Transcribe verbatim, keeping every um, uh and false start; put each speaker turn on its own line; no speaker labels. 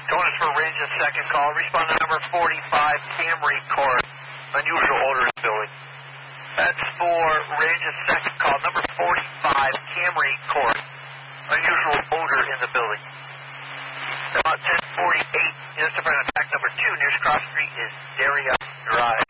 Going is for range of second call. Respond to number forty-five, Camry Court. Unusual odor in the building. That's for range of second call. Number forty-five, Camry Court. Unusual odor in the building. About ten forty-eight, units to front attack number two. Nearest cross street is Daria Drive.